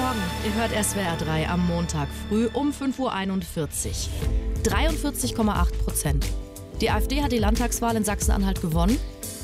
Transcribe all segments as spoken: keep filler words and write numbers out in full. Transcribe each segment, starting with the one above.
Morgen, ihr hört S W R drei am Montag früh um fünf Uhr einundvierzig. dreiundvierzig Komma acht Prozent. Die AfD hat die Landtagswahl in Sachsen-Anhalt gewonnen.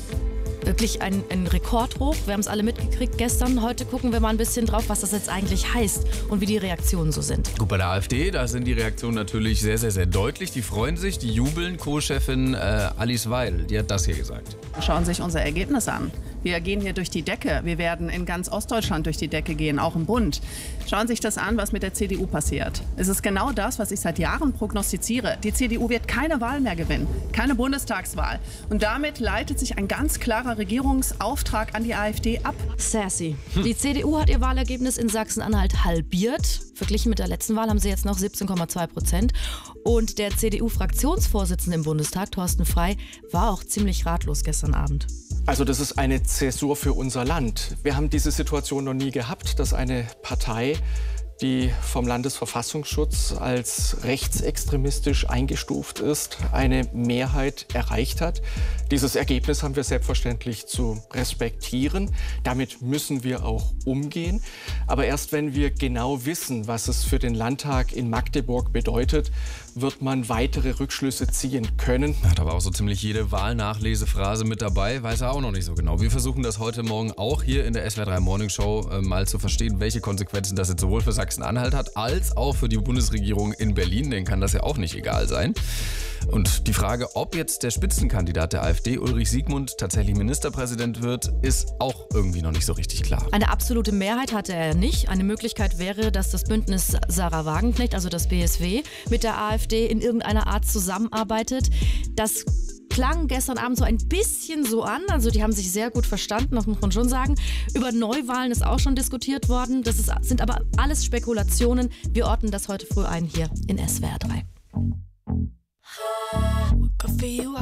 Wirklich ein, ein Rekordhoch. Wir haben es alle mitgekriegt gestern. Heute gucken wir mal ein bisschen drauf, was das jetzt eigentlich heißt und wie die Reaktionen so sind. Gut, bei der AfD, da sind die Reaktionen natürlich sehr, sehr, sehr deutlich. Die freuen sich, die jubeln. Co-Chefin äh, Alice Weidel, die hat das hier gesagt. Schauen Sie sich unser Ergebnis an. Wir gehen hier durch die Decke. Wir werden in ganz Ostdeutschland durch die Decke gehen, auch im Bund. Schauen Sie sich das an, was mit der C D U passiert. Es ist genau das, was ich seit Jahren prognostiziere. Die C D U wird keine Wahl mehr gewinnen, keine Bundestagswahl. Und damit leitet sich ein ganz klarer Regierungsauftrag an die AfD ab. Sassy. Die C D U hat ihr Wahlergebnis in Sachsen-Anhalt halbiert. Verglichen mit der letzten Wahl haben sie jetzt noch siebzehn Komma zwei Prozent. Und der C D U-Fraktionsvorsitzende im Bundestag, Thorsten Frey, war auch ziemlich ratlos gestern Abend. Also das ist eine Zäsur für unser Land. Wir haben diese Situation noch nie gehabt, dass eine Partei, die vom Landesverfassungsschutz als rechtsextremistisch eingestuft ist, eine Mehrheit erreicht hat. Dieses Ergebnis haben wir selbstverständlich zu respektieren. Damit müssen wir auch umgehen. Aber erst wenn wir genau wissen, was es für den Landtag in Magdeburg bedeutet, wird man weitere Rückschlüsse ziehen können. Hat aber auch so ziemlich jede Wahlnachlesephrase mit dabei, weiß er auch noch nicht so genau. Wir versuchen das heute Morgen auch hier in der S W R drei Morning Show äh, mal zu verstehen, welche Konsequenzen das jetzt sowohl für Sachsen-Anhalt hat, als auch für die Bundesregierung in Berlin. Denen kann das ja auch nicht egal sein. Und die Frage, ob jetzt der Spitzenkandidat der AfD, Ulrich Siegmund, tatsächlich Ministerpräsident wird, ist auch irgendwie noch nicht so richtig klar. Eine absolute Mehrheit hatte er nicht. Eine Möglichkeit wäre, dass das Bündnis Sarah Wagenknecht, also das B S W, mit der AfD in irgendeiner Art zusammenarbeitet. Das klang gestern Abend so ein bisschen so an. Also die haben sich sehr gut verstanden, das muss man schon sagen. Über Neuwahlen ist auch schon diskutiert worden. Das ist, sind aber alles Spekulationen. Wir ordnen das heute früh ein hier in S W R drei.